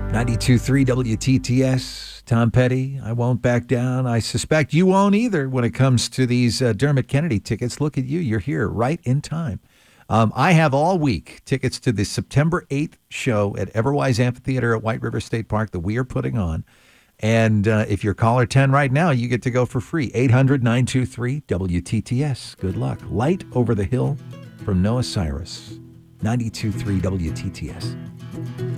92.3 WTTS, Tom Petty, I won't back down. I suspect you won't either when it comes to these Dermot Kennedy tickets. Look at you. You're here right in time. I have all week tickets to the September 8th show at Everwise Amphitheater at White River State Park that we are putting on. And if you're caller 10 right now, you get to go for free. 800-923-WTTS. Good luck. Light Over the Hill from Noah Cyrus. 92.3 WTTS.